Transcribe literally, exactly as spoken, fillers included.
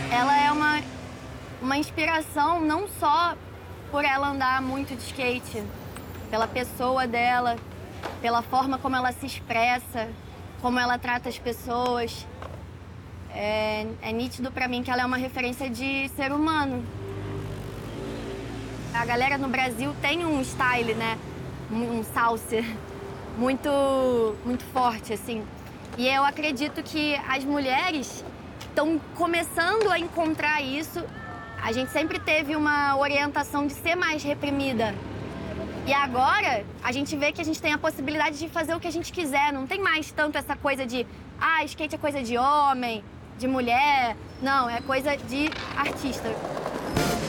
Ela é uma, uma inspiração não só por ela andar muito de skate, pela pessoa dela, pela forma como ela se expressa, como ela trata as pessoas. É, é nítido pra mim que ela é uma referência de ser humano. A galera no Brasil tem um style, né? Um salsa muito, muito forte, assim. E eu acredito que as mulheres estão começando a encontrar isso. A gente sempre teve uma orientação de ser mais reprimida. E agora, a gente vê que a gente tem a possibilidade de fazer o que a gente quiser. Não tem mais tanto essa coisa de, ah, skate é coisa de homem, de mulher. Não, é coisa de artista.